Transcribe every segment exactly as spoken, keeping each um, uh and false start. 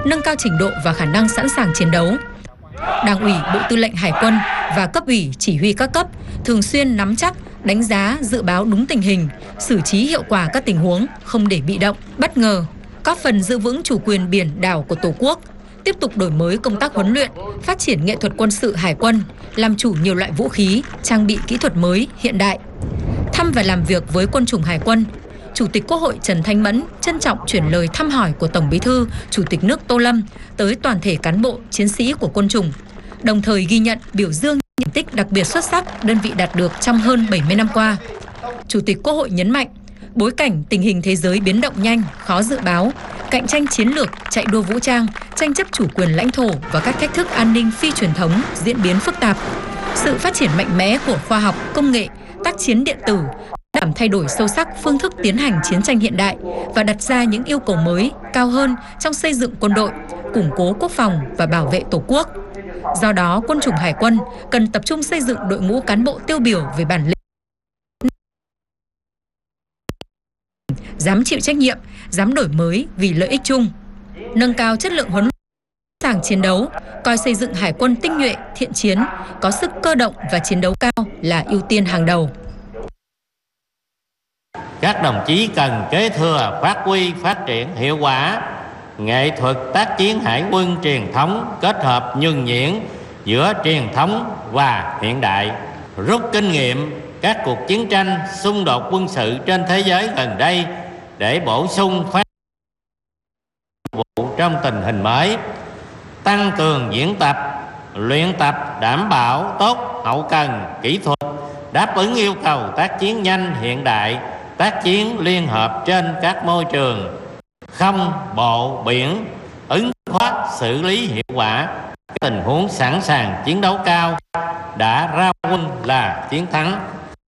nâng cao trình độ và khả năng sẵn sàng chiến đấu. Đảng ủy, Bộ Tư lệnh Hải quân và cấp ủy chỉ huy các cấp thường xuyên nắm chắc, đánh giá, dự báo đúng tình hình, xử trí hiệu quả các tình huống, không để bị động, bất ngờ, góp phần giữ vững chủ quyền biển đảo của Tổ quốc, tiếp tục đổi mới công tác huấn luyện, phát triển nghệ thuật quân sự Hải quân, làm chủ nhiều loại vũ khí, trang bị kỹ thuật mới, hiện đại. Thăm và làm việc với quân chủng Hải quân, Chủ tịch Quốc hội Trần Thanh Mẫn trân trọng chuyển lời thăm hỏi của Tổng Bí thư, Chủ tịch nước Tô Lâm tới toàn thể cán bộ, chiến sĩ của quân chủng, đồng thời ghi nhận, biểu dương những thành tích đặc biệt xuất sắc đơn vị đạt được trong hơn bảy mươi năm qua. Chủ tịch Quốc hội nhấn mạnh, bối cảnh tình hình thế giới biến động nhanh, khó dự báo, cạnh tranh chiến lược, chạy đua vũ trang, tranh chấp chủ quyền lãnh thổ và các thách thức an ninh phi truyền thống diễn biến phức tạp. Sự phát triển mạnh mẽ của khoa học, công nghệ, tác chiến điện tử làm thay đổi sâu sắc phương thức tiến hành chiến tranh hiện đại và đặt ra những yêu cầu mới, cao hơn trong xây dựng quân đội, củng cố quốc phòng và bảo vệ Tổ quốc. Do đó, quân chủng Hải quân cần tập trung xây dựng đội ngũ cán bộ tiêu biểu về bản lĩnh, dám chịu trách nhiệm, dám đổi mới vì lợi ích chung, nâng cao chất lượng huấn luyện, sẵn sàng chiến đấu, coi xây dựng Hải quân tinh nhuệ, thiện chiến, có sức cơ động và chiến đấu cao là ưu tiên hàng đầu. Các đồng chí cần kế thừa, phát huy, phát triển hiệu quả nghệ thuật tác chiến hải quân truyền thống kết hợp nhuần nhuyễn giữa truyền thống và hiện đại, rút kinh nghiệm các cuộc chiến tranh, xung đột quân sự trên thế giới gần đây để bổ sung phát vụ trong tình hình mới, tăng cường diễn tập, luyện tập đảm bảo tốt hậu cần, kỹ thuật, đáp ứng yêu cầu tác chiến nhanh hiện đại, tác chiến liên hợp trên các môi trường không, bộ, biển, ứng phó xử lý hiệu quả các tình huống sẵn sàng chiến đấu cao, đã ra quân là chiến thắng.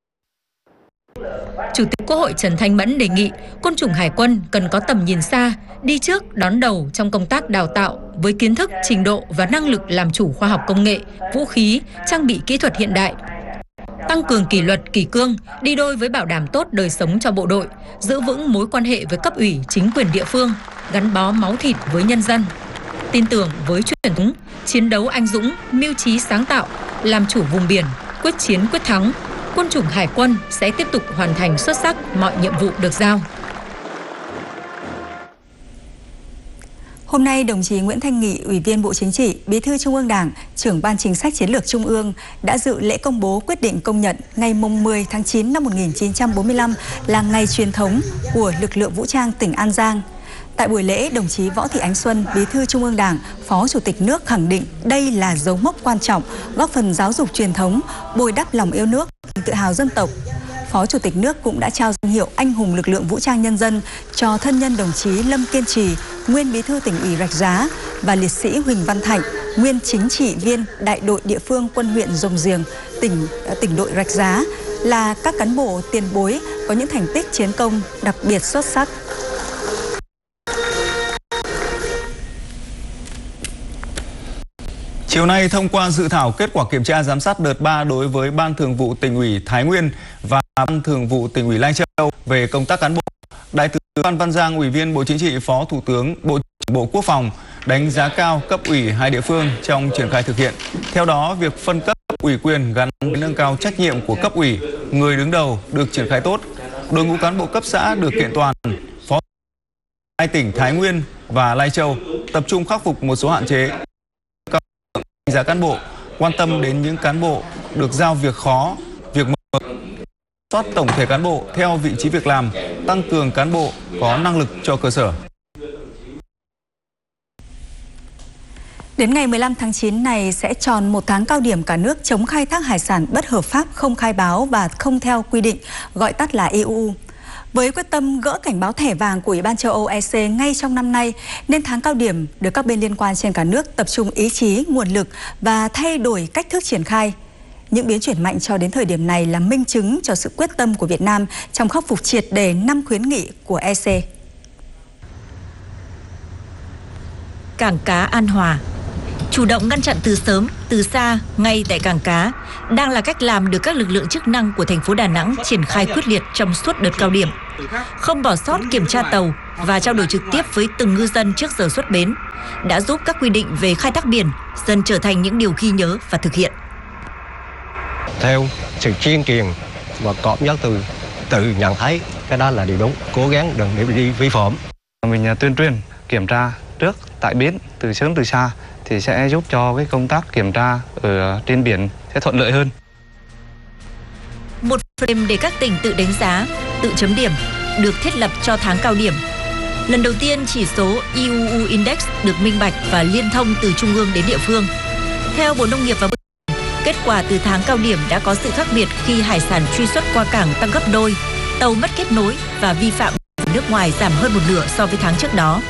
Chủ tịch Quốc hội Trần Thanh Mẫn đề nghị quân chủng Hải quân cần có tầm nhìn xa, đi trước đón đầu trong công tác đào tạo với kiến thức, trình độ và năng lực làm chủ khoa học công nghệ, vũ khí, trang bị kỹ thuật hiện đại. Tăng cường kỷ luật, kỷ cương, đi đôi với bảo đảm tốt đời sống cho bộ đội, giữ vững mối quan hệ với cấp ủy, chính quyền địa phương, gắn bó máu thịt với nhân dân. Tin tưởng với truyền thống, chiến đấu anh dũng, mưu trí sáng tạo, làm chủ vùng biển, quyết chiến quyết thắng, quân chủng Hải quân sẽ tiếp tục hoàn thành xuất sắc mọi nhiệm vụ được giao. Hôm nay, đồng chí Nguyễn Thanh Nghị, Ủy viên Bộ Chính trị, Bí thư Trung ương Đảng, Trưởng Ban Chính sách Chiến lược Trung ương đã dự lễ công bố quyết định công nhận ngày mười tháng chín năm một nghìn chín trăm bốn mươi lăm là ngày truyền thống của lực lượng vũ trang tỉnh An Giang. Tại buổi lễ, đồng chí Võ Thị Ánh Xuân, Bí thư Trung ương Đảng, Phó Chủ tịch nước khẳng định đây là dấu mốc quan trọng, góp phần giáo dục truyền thống, bồi đắp lòng yêu nước, tự hào dân tộc. Phó Chủ tịch nước cũng đã trao danh hiệu Anh hùng lực lượng vũ trang nhân dân cho thân nhân đồng chí Lâm Kiên Trì, nguyên Bí thư tỉnh ủy Rạch Giá, và liệt sĩ Huỳnh Văn Thạnh, nguyên chính trị viên đại đội địa phương quân huyện Rồng Giềng, tỉnh tỉnh đội Rạch Giá, là các cán bộ tiền bối có những thành tích chiến công đặc biệt xuất sắc. Chiều nay, thông qua dự thảo kết quả kiểm tra giám sát đợt ba đối với Ban Thường vụ Tỉnh ủy Thái Nguyên và Ban Thường vụ Tỉnh ủy Lai Châu về công tác cán bộ, Đại tướng Phan Văn Giang, Ủy viên Bộ Chính trị, Phó Thủ tướng, Bộ trưởng Bộ Quốc phòng đánh giá cao cấp ủy hai địa phương trong triển khai thực hiện. Theo đó, việc phân cấp ủy quyền gắn với nâng cao trách nhiệm của cấp ủy, người đứng đầu được triển khai tốt. Đội ngũ cán bộ cấp xã được kiện toàn. Phó hai tỉnh Thái Nguyên và Lai Châu tập trung khắc phục một số hạn chế. Đánh giá cán bộ, quan tâm đến những cán bộ được giao việc khó, việc mờ, soát tổng thể cán bộ theo vị trí việc làm, tăng cường cán bộ có năng lực cho cơ sở. Đến ngày mười lăm tháng chín này sẽ tròn một tháng cao điểm cả nước chống khai thác hải sản bất hợp pháp, không khai báo và không theo quy định, gọi tắt là e u. Với quyết tâm gỡ cảnh báo thẻ vàng của Ủy ban châu Âu E C ngay trong năm nay, nên tháng cao điểm được các bên liên quan trên cả nước tập trung ý chí, nguồn lực và thay đổi cách thức triển khai. Những biến chuyển mạnh cho đến thời điểm này là minh chứng cho sự quyết tâm của Việt Nam trong khắc phục triệt đề năm khuyến nghị của E C. Cảng cá An Hòa chủ động ngăn chặn từ sớm, từ xa, ngay tại cảng cá đang là cách làm được các lực lượng chức năng của thành phố Đà Nẵng triển khai quyết liệt trong suốt đợt cao điểm. Không bỏ sót kiểm tra tàu, và trao đổi trực tiếp với từng ngư dân trước giờ xuất bến, đã giúp các quy định về khai thác biển dần trở thành những điều ghi nhớ và thực hiện. Theo sự chuyên truyền và cảm giác từ tự nhận thấy cái đó là điều đúng, cố gắng đừng để đi vi phạm. Mình tuyên truyền kiểm tra trước tại bến từ sớm từ xa thì sẽ giúp cho cái công tác kiểm tra ở trên biển sẽ thuận lợi hơn. Một phần để các tỉnh tự đánh giá, tự chấm điểm được thiết lập cho tháng cao điểm. Lần đầu tiên chỉ số i u u Index được minh bạch và liên thông từ trung ương đến địa phương. Theo Bộ Nông nghiệp và kết quả từ tháng cao điểm đã có sự khác biệt khi hải sản truy xuất qua cảng tăng gấp đôi, tàu mất kết nối và vi phạm nước ngoài giảm hơn một nửa so với tháng trước đó.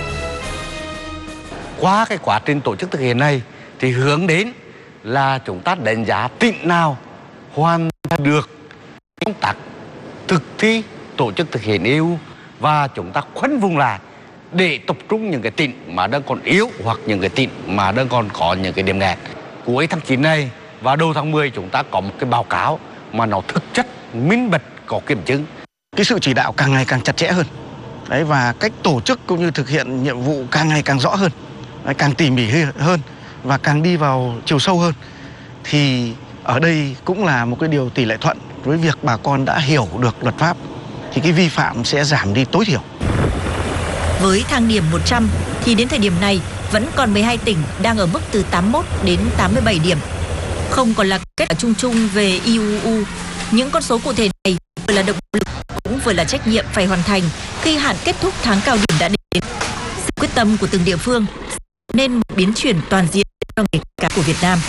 Qua cái quá trình tổ chức thực hiện này thì hướng đến là chúng ta đánh giá tỉnh nào hoàn thành được công tác thực thi tổ chức thực hiện e u và chúng ta khoanh vùng lại để tập trung những cái tỉnh mà đang còn yếu hoặc những cái tỉnh mà đang còn có những cái điểm nghẽn. Cuối tháng chín này và đầu tháng mười chúng ta có một cái báo cáo mà nó thực chất, minh bạch, có kiểm chứng. Cái sự chỉ đạo càng ngày càng chặt chẽ hơn. Đấy, và cách tổ chức cũng như thực hiện nhiệm vụ càng ngày càng rõ hơn, đấy, càng tỉ mỉ hơn và càng đi vào chiều sâu hơn. Thì ở đây cũng là một cái điều tỷ lệ thuận với việc bà con đã hiểu được luật pháp thì cái vi phạm sẽ giảm đi tối thiểu. Với thang điểm một trăm thì đến thời điểm này vẫn còn mười hai tỉnh đang ở mức từ tám mươi mốt đến tám mươi bảy điểm. Không còn là kết quả chung chung về i u u. Những con số cụ thể này vừa là động lực cũng vừa là trách nhiệm phải hoàn thành khi hạn kết thúc tháng cao điểm đã đến. Sự quyết tâm của từng địa phương nên một biến chuyển toàn diện cho nghề cá của Việt Nam.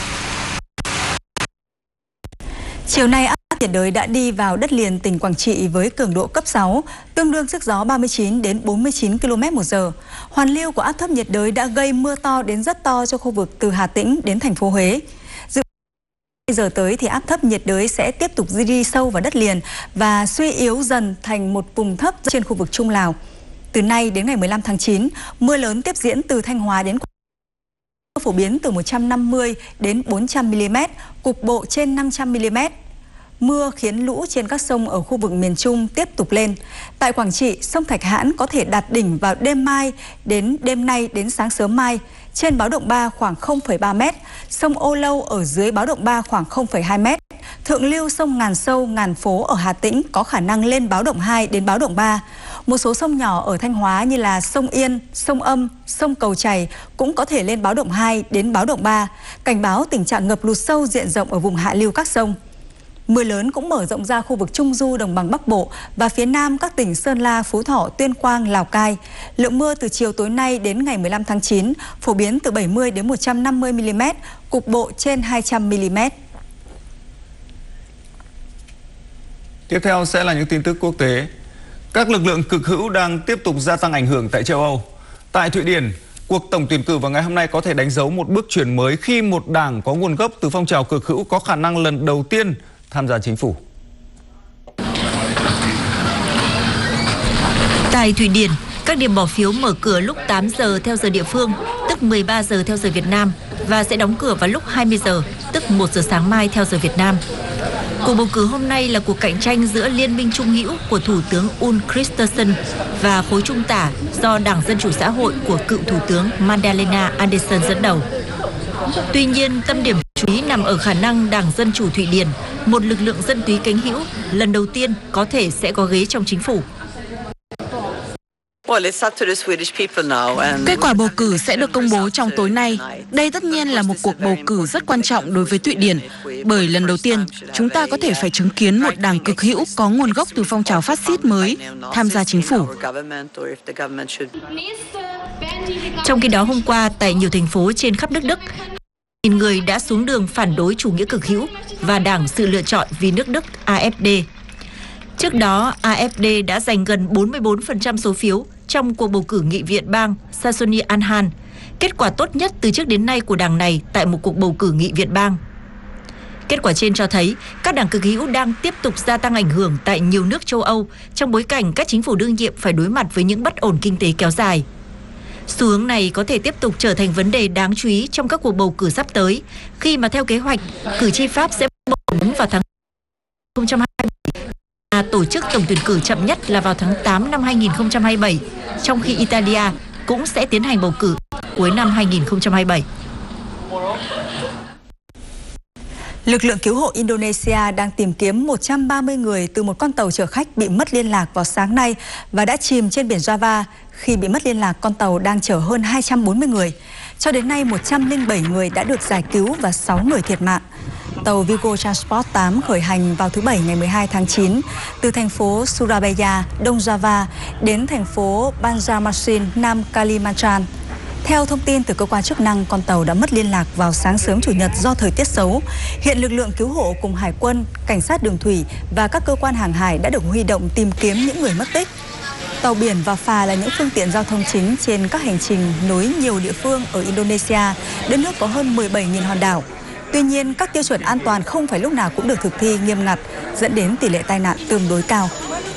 Chiều nay, áp thấp nhiệt đới đã đi vào đất liền tỉnh Quảng Trị với cường độ cấp sáu, tương đương sức gió ba mươi chín đến bốn mươi chín ki lô mét một giờ. Hoàn lưu của áp thấp nhiệt đới đã gây mưa to đến rất to cho khu vực từ Hà Tĩnh đến thành phố Huế. Dự giờ tới thì áp thấp nhiệt đới sẽ tiếp tục di đi sâu vào đất liền và suy yếu dần thành một vùng thấp trên khu vực Trung Lào. Từ nay đến ngày mười lăm tháng chín, mưa lớn tiếp diễn từ Thanh Hóa đến phổ biến từ một trăm năm mươi đến bốn trăm mi li mét, cục bộ trên năm trăm mi li mét. Mưa khiến lũ trên các sông ở khu vực miền Trung tiếp tục lên. Tại Quảng Trị, sông Thạch Hãn có thể đạt đỉnh vào đêm mai đến đêm nay đến sáng sớm mai, trên báo động ba khoảng không phẩy ba mét, sông Âu Lâu ở dưới báo động ba khoảng không phẩy hai mét. Thượng lưu sông Ngàn Sâu, Ngàn Phố ở Hà Tĩnh có khả năng lên báo động hai đến báo động ba. Một số sông nhỏ ở Thanh Hóa như là sông Yên, sông Âm, sông Cầu Chày cũng có thể lên báo động hai đến báo động ba, cảnh báo tình trạng ngập lụt sâu diện rộng ở vùng hạ lưu các sông. Mưa lớn cũng mở rộng ra khu vực Trung Du đồng bằng Bắc Bộ và phía Nam các tỉnh Sơn La, Phú Thọ, Tuyên Quang, Lào Cai. Lượng mưa từ chiều tối nay đến ngày mười lăm tháng chín phổ biến từ bảy mươi đến một trăm năm mươi mi li mét, cục bộ trên hai trăm mi li mét. Tiếp theo sẽ là những tin tức quốc tế. Các lực lượng cực hữu đang tiếp tục gia tăng ảnh hưởng tại châu Âu. Tại Thụy Điển, cuộc tổng tuyển cử vào ngày hôm nay có thể đánh dấu một bước chuyển mới khi một đảng có nguồn gốc từ phong trào cực hữu có khả năng lần đầu tiên tham gia chính phủ. Tại Thụy Điển, các điểm bỏ phiếu mở cửa lúc tám giờ theo giờ địa phương, tức mười ba giờ theo giờ Việt Nam, và sẽ đóng cửa vào lúc hai mươi giờ, tức một giờ sáng mai theo giờ Việt Nam. Cuộc bầu cử hôm nay là cuộc cạnh tranh giữa Liên minh Trung hữu của Thủ tướng Ulf Kristersson và khối trung tả do Đảng Dân Chủ Xã hội của cựu Thủ tướng Magdalena Andersson dẫn đầu. Tuy nhiên, tâm điểm chú ý nằm ở khả năng Đảng Dân Chủ Thụy Điển, một lực lượng dân túy cánh hữu, lần đầu tiên có thể sẽ có ghế trong chính phủ. Kết quả bầu cử sẽ được công bố trong tối nay. Đây tất nhiên là một cuộc bầu cử rất quan trọng đối với Thụy Điển, bởi lần đầu tiên chúng ta có thể phải chứng kiến một đảng cực hữu có nguồn gốc từ phong trào phát xít mới tham gia chính phủ. Trong khi đó, hôm qua tại nhiều thành phố trên khắp nước Đức, nghìn người đã xuống đường phản đối chủ nghĩa cực hữu và Đảng Sự Lựa Chọn vì nước Đức a ép đê. Trước đó, a ép đê đã giành gần bốn mươi bốn phần trăm số phiếu trong cuộc bầu cử nghị viện bang Saxony-Anhalt, kết quả tốt nhất từ trước đến nay của đảng này tại một cuộc bầu cử nghị viện bang. Kết quả trên cho thấy các đảng cực hữu đang tiếp tục gia tăng ảnh hưởng tại nhiều nước châu Âu trong bối cảnh các chính phủ đương nhiệm phải đối mặt với những bất ổn kinh tế kéo dài. Xu hướng này có thể tiếp tục trở thành vấn đề đáng chú ý trong các cuộc bầu cử sắp tới, khi mà theo kế hoạch, cử tri Pháp sẽ bầu vào tháng không trăm hai mươi bảy tổ chức tổng tuyển cử chậm nhất là vào tháng tám năm hai nghìn không trăm hai mươi bảy, trong khi Italia cũng sẽ tiến hành bầu cử cuối năm hai nghìn không trăm hai mươi bảy. Lực lượng cứu hộ Indonesia đang tìm kiếm một trăm ba mươi người từ một con tàu chở khách bị mất liên lạc vào sáng nay và đã chìm trên biển Java. Khi bị mất liên lạc, con tàu đang chở hơn hai trăm bốn mươi người. Cho đến nay, một trăm lẻ bảy người đã được giải cứu và sáu người thiệt mạng. Tàu Vigo Transport tám khởi hành vào thứ Bảy ngày mười hai tháng chín từ thành phố Surabaya, Đông Java đến thành phố Banjarmasin, Nam Kalimantan. Theo thông tin từ cơ quan chức năng, con tàu đã mất liên lạc vào sáng sớm Chủ nhật do thời tiết xấu. Hiện lực lượng cứu hộ cùng Hải quân, cảnh sát đường thủy và các cơ quan hàng hải đã được huy động tìm kiếm những người mất tích. Tàu biển và phà là những phương tiện giao thông chính trên các hành trình nối nhiều địa phương ở Indonesia, đất nước có hơn mười bảy nghìn hòn đảo. Tuy nhiên, các tiêu chuẩn an toàn không phải lúc nào cũng được thực thi nghiêm ngặt, dẫn đến tỷ lệ tai nạn tương đối cao.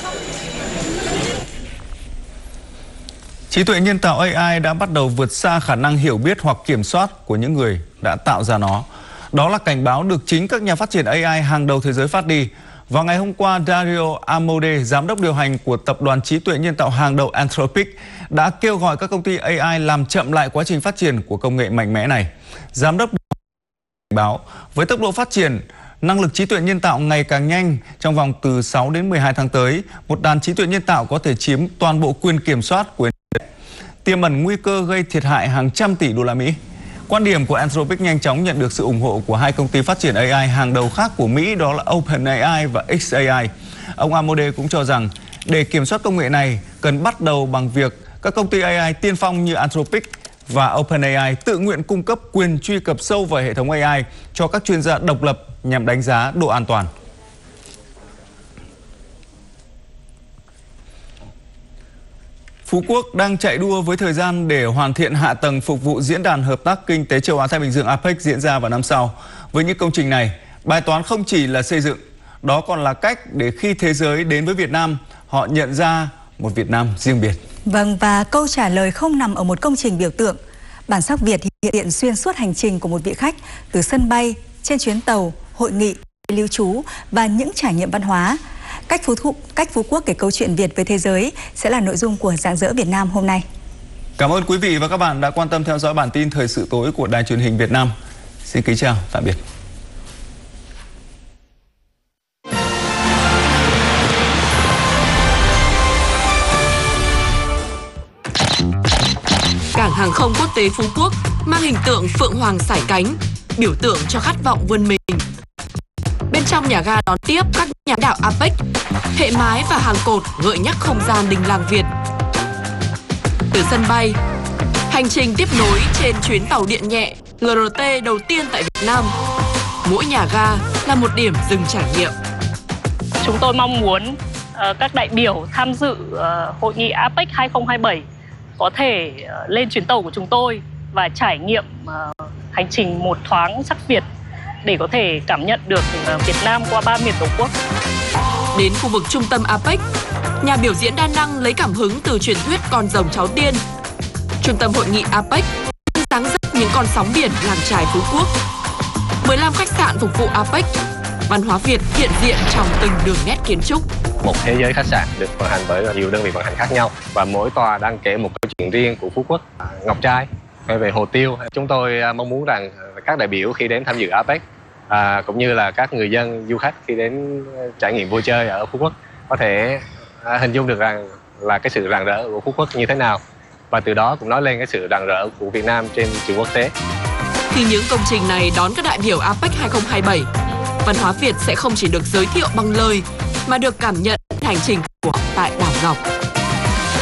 Trí tuệ nhân tạo A I đã bắt đầu vượt xa khả năng hiểu biết hoặc kiểm soát của những người đã tạo ra nó. Đó là cảnh báo được chính các nhà phát triển A I hàng đầu thế giới phát đi. Vào ngày hôm qua, Dario Amodei, giám đốc điều hành của tập đoàn trí tuệ nhân tạo hàng đầu Anthropic, đã kêu gọi các công ty A I làm chậm lại quá trình phát triển của công nghệ mạnh mẽ này. Giám đốc cảnh báo, với tốc độ phát triển năng lực trí tuệ nhân tạo ngày càng nhanh, trong vòng từ sáu đến mười hai tháng tới, một đàn trí tuệ nhân tạo có thể chiếm toàn bộ quyền kiểm soát của Internet, tiềm ẩn nguy cơ gây thiệt hại hàng trăm tỷ đô la Mỹ. Quan điểm của Anthropic nhanh chóng nhận được sự ủng hộ của hai công ty phát triển A I hàng đầu khác của Mỹ, đó là OpenAI và X A I. Ông Amodei cũng cho rằng để kiểm soát công nghệ này cần bắt đầu bằng việc các công ty A I tiên phong như Anthropic và OpenAI tự nguyện cung cấp quyền truy cập sâu vào hệ thống A I cho các chuyên gia độc lập nhằm đánh giá độ an toàn. Phú Quốc đang chạy đua với thời gian để hoàn thiện hạ tầng phục vụ Diễn đàn Hợp tác Kinh tế Châu Á-Thái Bình Dương A pếch diễn ra vào năm sau. Với những công trình này, bài toán không chỉ là xây dựng, đó còn là cách để khi thế giới đến với Việt Nam, họ nhận ra một Việt Nam riêng biệt. Vâng, và câu trả lời không nằm ở một công trình biểu tượng. Bản sắc Việt hiện diện xuyên suốt hành trình của một vị khách, từ sân bay, trên chuyến tàu, hội nghị, lưu trú và những trải nghiệm văn hóa. Cách Phú, Thụ, cách Phú Quốc kể câu chuyện Việt với thế giới sẽ là nội dung của Rạng Rỡ Việt Nam hôm nay. Cảm ơn quý vị và các bạn đã quan tâm theo dõi bản tin Thời sự tối của Đài Truyền hình Việt Nam. Xin kính chào, tạm biệt. Cảng hàng không quốc tế Phú Quốc mang hình tượng phượng hoàng sải cánh, biểu tượng cho khát vọng vươn mình. Bên trong nhà ga đón tiếp các nhà lãnh đạo A pếch, hệ mái và hàng cột gợi nhắc không gian đình làng Việt. Từ sân bay, hành trình tiếp nối trên chuyến tàu điện nhẹ L R T đầu tiên tại Việt Nam. Mỗi nhà ga là một điểm dừng trải nghiệm. Chúng tôi mong muốn uh, các đại biểu tham dự uh, hội nghị A pếch hai không hai bảy có thể uh, lên chuyến tàu của chúng tôi và trải nghiệm uh, hành trình một thoáng sắc Việt để có thể cảm nhận được uh, Việt Nam qua ba miền Tổ quốc. Đến khu vực trung tâm A pếch, nhà biểu diễn đa năng lấy cảm hứng từ truyền thuyết Con rồng cháu tiên. Trung tâm hội nghị A pếch dáng dấp những con sóng biển làng chài Phú Quốc. mười lăm khách sạn phục vụ A pếch, văn hóa Việt hiện diện trong từng đường nét kiến trúc. Một thế giới khách sạn được vận hành bởi nhiều đơn vị vận hành khác nhau và mỗi tòa đang kể một câu chuyện riêng của Phú Quốc. Ngọc Trai, về Hồ Tiêu, chúng tôi mong muốn rằng các đại biểu khi đến tham dự A pếch à, cũng như là các người dân du khách khi đến trải nghiệm vui chơi ở Phú Quốc có thể à, hình dung được rằng là cái sự rạng rỡ của Phú Quốc như thế nào, và từ đó cũng nói lên cái sự rạng rỡ của Việt Nam trên trường quốc tế. Khi những công trình này đón các đại biểu A pếch hai không hai bảy, văn hóa Việt sẽ không chỉ được giới thiệu bằng lời mà được cảm nhận hành trình của tại đảo Ngọc.